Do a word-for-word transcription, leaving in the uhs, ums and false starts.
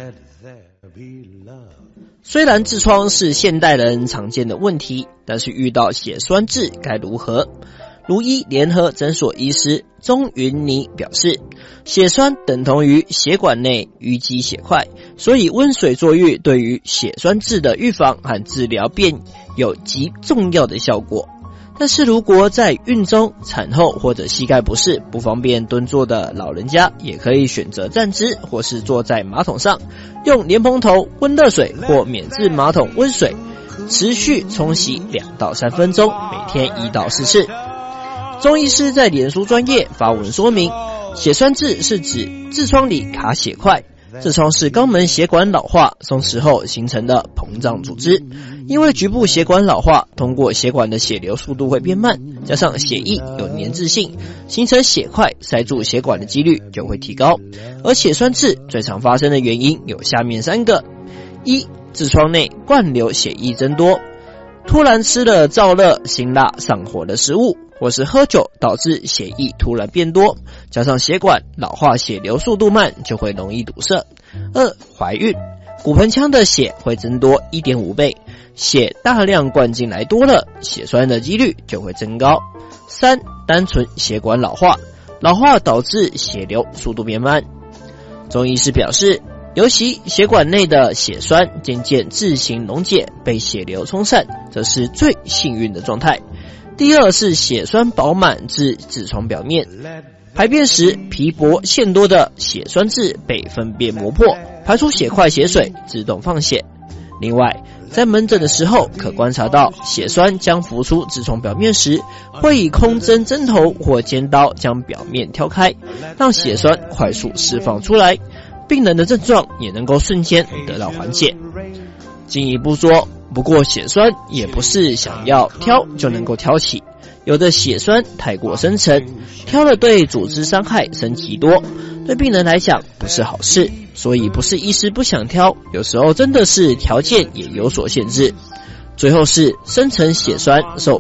虽然痔疮是现代人常见的问题，但是遇到血栓痔该如何？如医联合诊所医师钟云妮表示，血栓等同于血管内淤积血块，所以温水坐浴对于血栓痔的预防和治疗便有极重要的效果。但是如果在孕中、产后或者膝盖不适不方便蹲坐的老人家，也可以选择站姿或是坐在马桶上，用莲蓬头温热水或免治马桶温水持续冲洗两到三分钟，每天一到四次。钟医师在脸书专页发文说明，血栓痔是指痔疮里卡血块，痔疮是肛门血管老化松弛后形成的膨胀组织，因为局部血管老化，通过血管的血流速度会变慢，加上血液有粘滞性，形成血块塞住血管的几率就会提高。而血栓痔最常发生的原因有下面三个：一、痔疮内灌流血液增多，突然吃了燥热、辛辣、上火的食物，或是喝酒导致血液突然变多，加上血管老化血流速度慢，就会容易堵塞。二、怀孕，骨盆腔的血会增多 一点五倍，血大量灌进来多了，血栓的几率就会增高。三、单纯血管老化，老化导致血流速度变慢。钟医师表示，尤其血管内的血栓渐渐自行溶解，被血流冲散，这是最幸运的状态。第二是血栓饱满至痔疮表面，排便时皮薄馅多的血栓痔被粪便磨破，排出血块血水，自动放血。另外，在门诊的时候可观察到血栓将浮出痔疮表面时，会以空针针头或尖刀将表面挑开，让血栓快速释放出来，病人的症状也能够瞬间得到缓解。进一步说，不过血栓也不是想要挑就能够挑起，有的血栓太过深层，挑了对组织伤害升级多，对病人来讲不是好事，所以不是医师不想挑，有时候真的是条件也有所限制。最后是深层血栓受